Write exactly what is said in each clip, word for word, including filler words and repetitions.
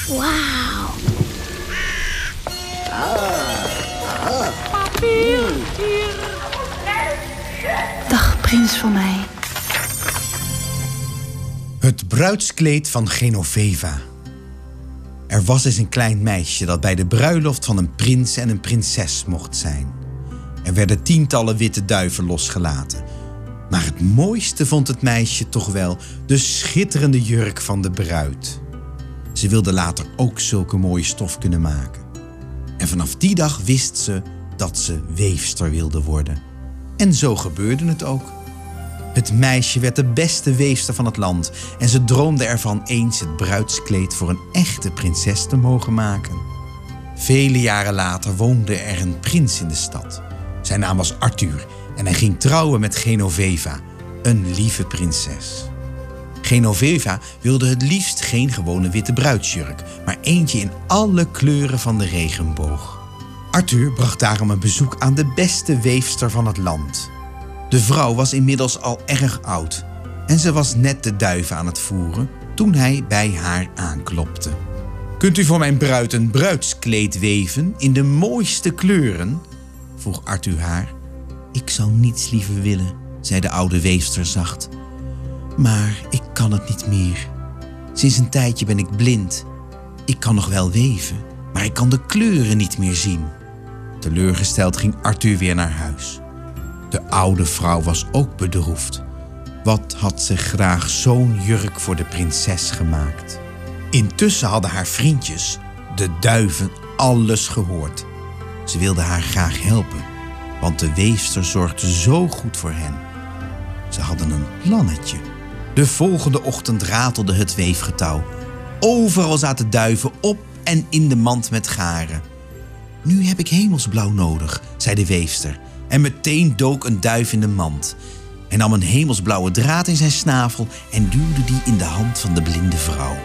Wauw. Papier, hier. Dag, prins van mij. Het bruidskleed van Genoveva. Er was eens een klein meisje dat bij de bruiloft van een prins en een prinses mocht zijn. Er werden tientallen witte duiven losgelaten. Maar het mooiste vond het meisje toch wel de schitterende jurk van de bruid. Ze wilde later ook zulke mooie stof kunnen maken. En vanaf die dag wist ze dat ze weefster wilde worden. En zo gebeurde het ook. Het meisje werd de beste weefster van het land en ze droomde ervan eens het bruidskleed voor een echte prinses te mogen maken. Vele jaren later woonde er een prins in de stad. Zijn naam was Arthur en hij ging trouwen met Genoveva, een lieve prinses. Genoveva wilde het liefst geen gewone witte bruidsjurk, maar eentje in alle kleuren van de regenboog. Arthur bracht daarom een bezoek aan de beste weefster van het land. De vrouw was inmiddels al erg oud en ze was net de duiven aan het voeren toen hij bij haar aanklopte. Kunt u voor mijn bruid een bruidskleed weven in de mooiste kleuren? Vroeg Arthur haar. Ik zou niets liever willen, zei de oude weefster zacht. Maar ik kan het niet meer. Sinds een tijdje ben ik blind. Ik kan nog wel weven, maar ik kan de kleuren niet meer zien. Teleurgesteld ging Arthur weer naar huis. De oude vrouw was ook bedroefd. Wat had ze graag zo'n jurk voor de prinses gemaakt. Intussen hadden haar vriendjes, de duiven, alles gehoord. Ze wilden haar graag helpen, want de weefster zorgde zo goed voor hen. Ze hadden een plannetje. De volgende ochtend ratelde het weefgetouw. Overal zaten duiven op en in de mand met garen. Nu heb ik hemelsblauw nodig, zei de weefster. En meteen dook een duif in de mand. Hij nam een hemelsblauwe draad in zijn snavel en duwde die in de hand van de blinde vrouw.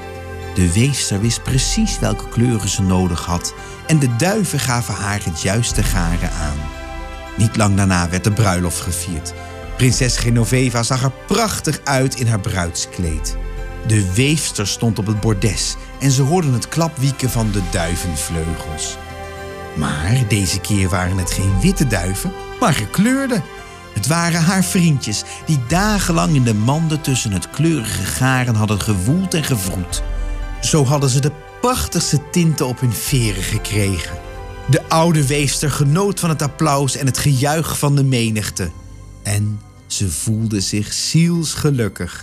De weefster wist precies welke kleuren ze nodig had en de duiven gaven haar het juiste garen aan. Niet lang daarna werd de bruiloft gevierd. Prinses Genoveva zag er prachtig uit in haar bruidskleed. De weefster stond op het bordes en ze hoorden het klapwieken van de duivenvleugels. Maar deze keer waren het geen witte duiven, maar gekleurde. Het waren haar vriendjes die dagenlang in de manden tussen het kleurige garen hadden gewoeld en gewroet. Zo hadden ze de prachtigste tinten op hun veren gekregen. De oude weefster genoot van het applaus en het gejuich van de menigte. En ze voelde zich zielsgelukkig.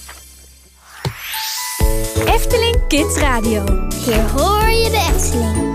Efteling Kids Radio. Hier hoor je de Efteling.